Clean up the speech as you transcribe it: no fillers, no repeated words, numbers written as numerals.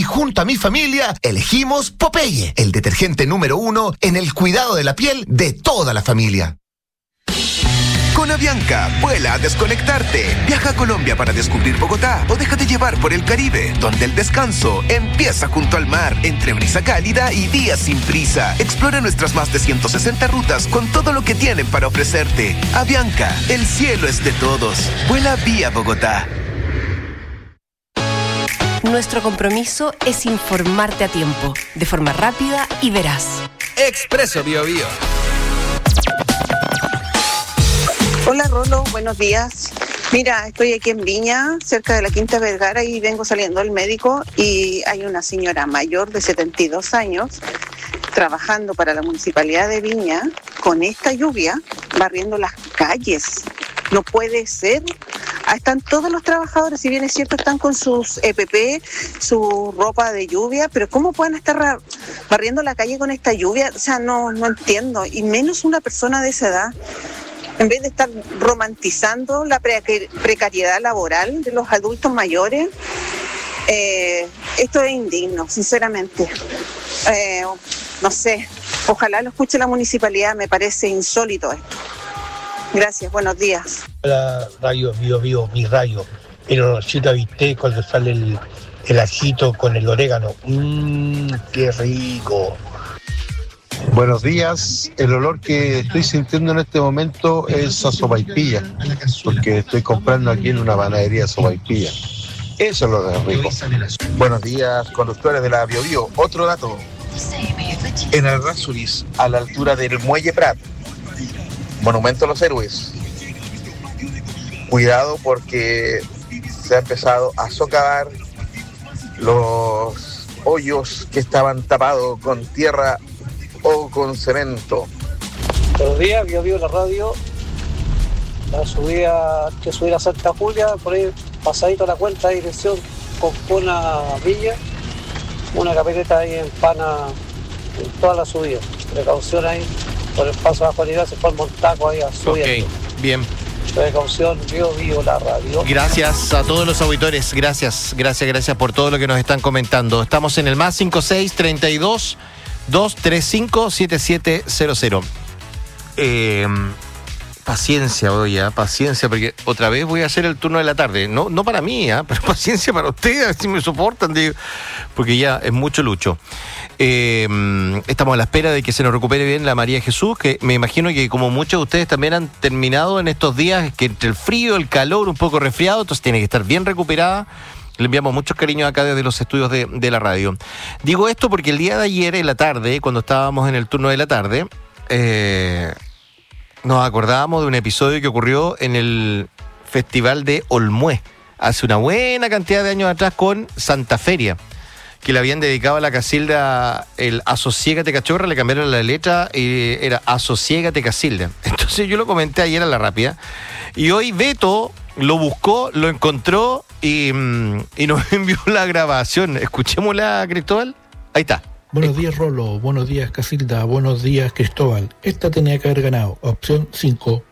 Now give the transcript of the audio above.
Y junto a mi familia, elegimos Popeye, el detergente número 1 en el cuidado de la piel de toda la familia. Con Avianca, vuela a desconectarte. Viaja a Colombia para descubrir Bogotá o déjate llevar por el Caribe, donde el descanso empieza junto al mar, entre brisa cálida y días sin prisa. Explora nuestras más de 160 rutas con todo lo que tienen para ofrecerte. Avianca, el cielo es de todos. Vuela vía Bogotá. Nuestro compromiso es informarte a tiempo, de forma rápida y veraz. Expreso BioBio. Hola Rolo, buenos días. Mira, estoy aquí en Viña, cerca de la Quinta Vergara, y vengo saliendo del médico y hay una señora mayor de 72 años trabajando para la Municipalidad de Viña con esta lluvia, barriendo las calles. No puede ser. Ahí están todos los trabajadores, si bien es cierto, están con sus EPP, su ropa de lluvia, pero ¿cómo pueden estar barriendo la calle con esta lluvia? O sea, no entiendo, y menos una persona de esa edad. En vez de estar romantizando la precariedad laboral de los adultos mayores, esto es indigno, sinceramente. No sé, ojalá lo escuche la municipalidad, me parece insólito esto. Gracias, buenos días. La radio Bio, mi radio, el olorcito a bistec cuando sale el ajito con el orégano. ¡Qué rico! Buenos días, el olor que estoy sintiendo en este momento es a sopaipilla, porque estoy comprando aquí en una panadería sopaipilla. Eso es lo de rico. Buenos días, conductores de la BioBio. Otro dato, en el Rasuris, a la altura del Muelle Prat, Monumento a los Héroes, cuidado porque se ha empezado a socavar los hoyos que estaban tapados con tierra o con cemento. Buenos días, BioBio la radio. La subida, que subir a Santa Julia, por ahí pasadito a la cuenta, dirección Concona Villa, una camioneta ahí en pana en toda la subida. Precaución ahí, por el paso bajo la se forma un taco ahí a subir. Ok, bien. Precaución, BioBio la radio. Gracias a todos los auditores, gracias por todo lo que nos están comentando. Estamos en el más 5632 235-7700. Paciencia hoy, paciencia, porque otra vez voy a hacer el turno de la tarde. No para mí, pero paciencia para ustedes, si me soportan, digo, porque ya es mucho lucho. Estamos a la espera de que se nos recupere bien la María Jesús, que me imagino que como muchos de ustedes también han terminado en estos días, que entre el frío, el calor, un poco resfriado, entonces tiene que estar bien recuperada. Le enviamos muchos cariños acá desde los estudios de la radio. Digo esto porque el día de ayer, en la tarde, cuando estábamos en el turno de la tarde, nos acordábamos de un episodio que ocurrió en el Festival de Olmué, hace una buena cantidad de años atrás, con Santa Feria, que le habían dedicado a la Casilda el Asociégate Cachorra, le cambiaron la letra y era Asociégate Casilda. Entonces yo lo comenté ayer a la rápida, y hoy Beto lo buscó, lo encontró y nos envió la grabación. Escuchémosla, Cristóbal. Ahí está. Buenos días, Rolo. Buenos días, Casilda. Buenos días, Cristóbal. Esta tenía que haber ganado. Opción 5.